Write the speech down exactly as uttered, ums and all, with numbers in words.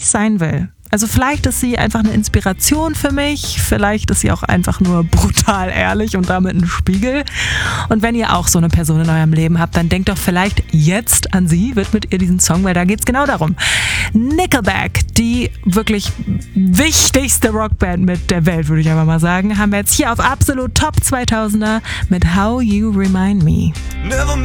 ich sein will. Also vielleicht ist sie einfach eine Inspiration für mich, vielleicht ist sie auch einfach nur brutal ehrlich und damit ein Spiegel. Und wenn ihr auch so eine Person in eurem Leben habt, dann denkt doch vielleicht jetzt an sie, widmet ihr diesen Song, weil da geht's genau darum. Nickelback, die wirklich wichtigste Rockband mit der Welt, würde ich einfach mal sagen, haben wir jetzt hier auf absolut Top zweitausender mit How You Remind Me. Never